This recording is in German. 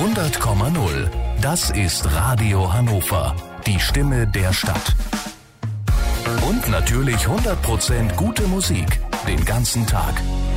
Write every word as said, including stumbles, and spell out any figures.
hundert Komma null. Das ist Radio Hannover. Die Stimme der Stadt. Und natürlich hundert Prozent gute Musik. Den ganzen Tag.